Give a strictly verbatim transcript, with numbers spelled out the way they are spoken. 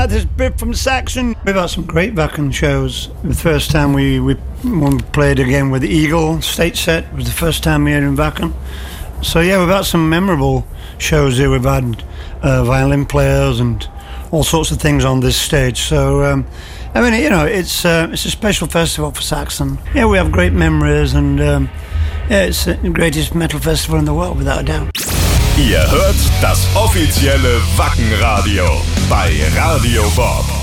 about this bit from Saxon. We've had some great Wacken shows. The first time we, we, when we played again with Eagle State Set was the first time here in Wacken. So yeah, we've had some memorable shows here. We've had uh, violin players and all sorts of things on this stage. So um, I mean, you know, it's uh, it's a special festival for Saxon. Yeah, we have great memories, and um, yeah, it's the greatest metal festival in the world, without a doubt. Ihr hört das offizielle Wacken-Radio bei Radio Bob.